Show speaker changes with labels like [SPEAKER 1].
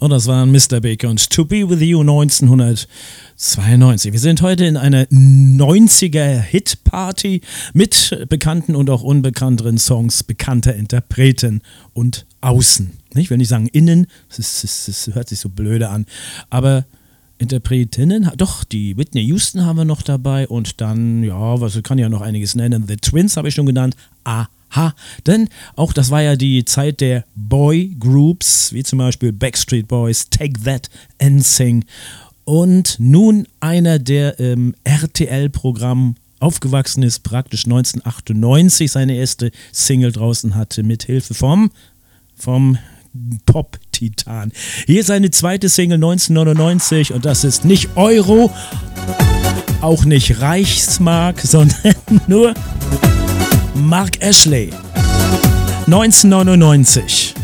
[SPEAKER 1] Und das waren Mr. Big und To Be With You 1992. Wir sind heute in einer 90er-Hit-Party mit bekannten und auch unbekannteren Songs bekannter Interpreten und außen. Ich will nicht sagen innen, das hört sich so blöde an, aber Interpretinnen, doch, die Whitney Houston haben wir noch dabei und dann, ja, was kann ja noch einiges nennen, The Twins habe ich schon genannt, denn auch das war ja die Zeit der Boy-Groups, wie zum Beispiel Backstreet Boys, Take That, NSYNC und nun einer, der im RTL-Programm aufgewachsen ist, praktisch 1998 seine erste Single draußen hatte, mit Hilfe vom Pop-Titan. Hier seine zweite Single 1999 und das ist nicht Euro, auch nicht Reichsmark, sondern nur Mark Ashley. 1999.